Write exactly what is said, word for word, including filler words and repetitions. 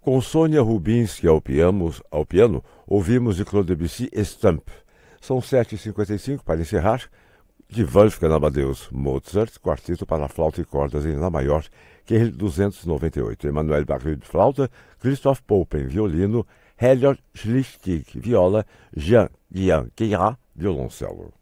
Com Sônia Rubinski ao piano, ao piano, ouvimos de Claude Debussy Estampe. São sete e cinquenta e cinco para encerrar. De Wolfgang Amadeus Mozart, quarteto para flauta e cordas em Lá maior, Q L duzentos e noventa e oito. Emmanuel Barril, flauta, Christoph Popen, violino, Heliot Schlichtig, viola, Jean Guillain, violoncelo.